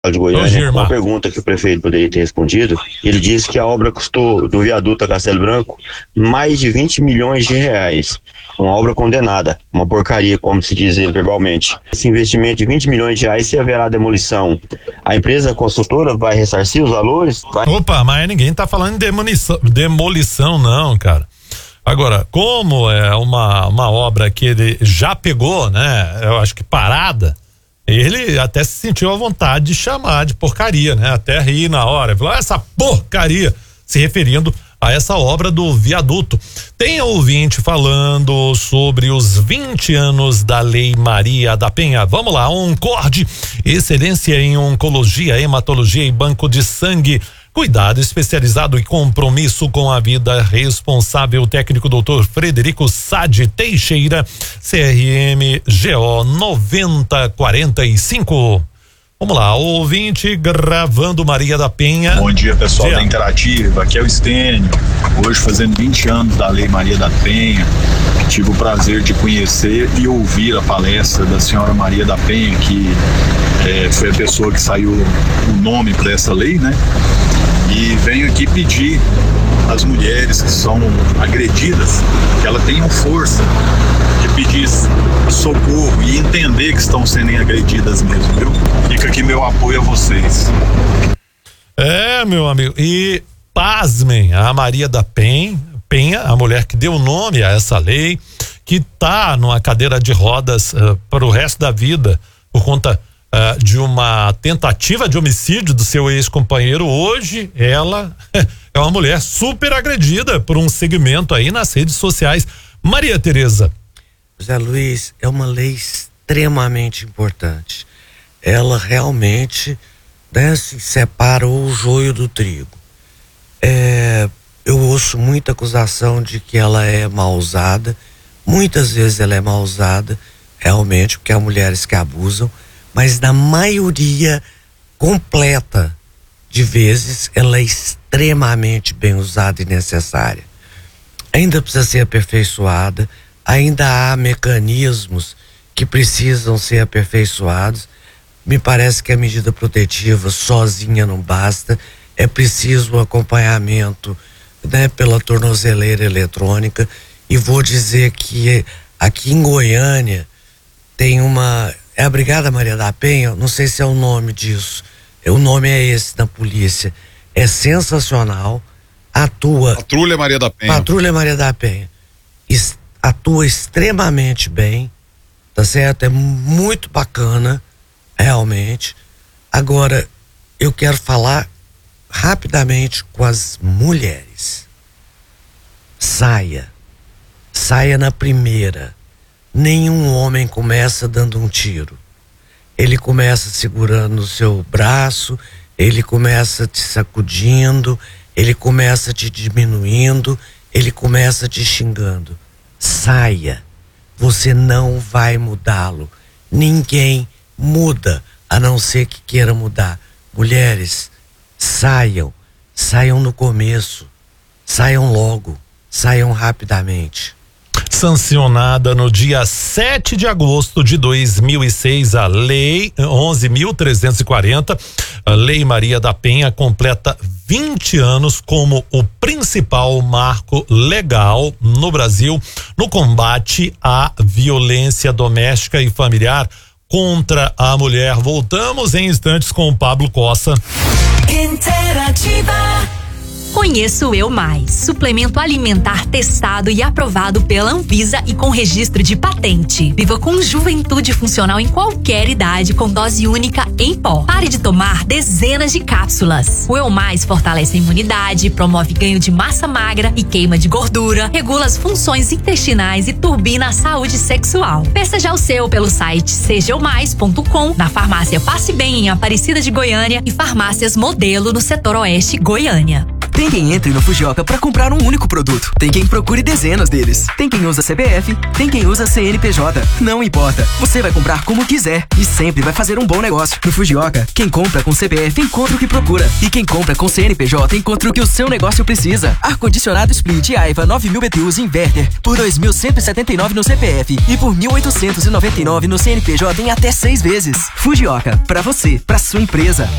de Goiânia, uma pergunta que o prefeito poderia ter respondido. Ele disse que a obra custou, do viaduto a Castelo Branco, mais de 20 milhões de reais. Uma obra condenada, uma porcaria, como se diz verbalmente. Esse investimento de 20 milhões de reais, se haverá demolição, a empresa construtora vai ressarcir os valores? Opa, mas ninguém tá falando em demolição não, cara. Agora, como é uma obra que ele já pegou, né, eu acho que parada, ele até se sentiu à vontade de chamar de porcaria, né? Até rir na hora, falou, essa porcaria, se referindo a essa obra do viaduto. Tem ouvinte falando sobre os 20 anos da Lei Maria da Penha. Vamos lá, Oncorde, excelência em oncologia, hematologia e banco de sangue. Cuidado especializado e compromisso com a vida. Responsável técnico Dr. Frederico Sade Teixeira, CRM GO 9045. Vamos lá, ouvinte gravando Maria da Penha. Bom dia, pessoal da Interativa, aqui é o Estênio. Hoje fazendo 20 anos da Lei Maria da Penha. Tive o prazer de conhecer e ouvir a palestra da senhora Maria da Penha, que foi a pessoa que saiu o nome para essa lei, né? E venho aqui pedir às mulheres que são agredidas que elas tenham força de pedir socorro e entender que estão sendo agredidas mesmo, viu? Fica aqui meu apoio a vocês. Meu amigo, e pasmem, a Maria da Penha, a mulher que deu nome a essa lei, que tá numa cadeira de rodas para o resto da vida por conta de uma tentativa de homicídio do seu ex-companheiro. Hoje ela é uma mulher super agredida por um segmento aí nas redes sociais. Maria Tereza. José Luiz, é uma lei extremamente importante. Ela realmente, né, separa o joio do trigo. Eu ouço muita acusação de que ela é mal usada. Muitas vezes ela é mal usada, realmente, porque há mulheres que abusam, mas na maioria completa de vezes ela é extremamente bem usada e necessária. Ainda precisa ser aperfeiçoada, ainda há mecanismos que precisam ser aperfeiçoados. Me parece que a medida protetiva sozinha não basta, é preciso um acompanhamento, né, pela tornozeleira eletrônica. E vou dizer que aqui em Goiânia tem a Brigada Maria da Penha, não sei se é o nome disso, o nome é esse na polícia, é sensacional, atua... Patrulha Maria da Penha. Patrulha Maria da Penha, atua extremamente bem, tá certo? É muito bacana, realmente. Agora, eu quero falar rapidamente com as mulheres. Saia na primeira. Nenhum homem começa dando um tiro. Ele começa segurando o seu braço, ele começa te sacudindo, ele começa te diminuindo, ele começa te xingando. Saia. Você não vai mudá-lo. Ninguém muda, a não ser que queira mudar. Mulheres, saiam no começo, saiam logo, saiam rapidamente. Sancionada no dia 7 de agosto de 2006, a Lei 11.340, a Lei Maria da Penha completa 20 anos como o principal marco legal no Brasil no combate à violência doméstica e familiar contra a mulher. Voltamos em instantes com o Pablo Cossa. Interativa. Conheça o Eu Mais, suplemento alimentar testado e aprovado pela Anvisa e com registro de patente. Viva com juventude funcional em qualquer idade, com dose única em pó. Pare de tomar dezenas de cápsulas. O Eu Mais fortalece a imunidade, promove ganho de massa magra e queima de gordura, regula as funções intestinais e turbina a saúde sexual. Peça já o seu pelo site sejaumais.com, na farmácia Passe Bem em Aparecida de Goiânia e farmácias Modelo no setor oeste Goiânia. Tem quem entre no Fujioka pra comprar um único produto. Tem quem procure dezenas deles. Tem quem usa CPF, tem quem usa CNPJ. Não importa, você vai comprar como quiser e sempre vai fazer um bom negócio. No Fujioka, quem compra com CPF encontra o que procura. E quem compra com CNPJ encontra o que o seu negócio precisa. Ar-condicionado Split Aiva 9000 BTUs Inverter por 2.179 no CPF e por 1.899 no CNPJ em até 6 vezes. Fujioka, pra você, pra sua empresa.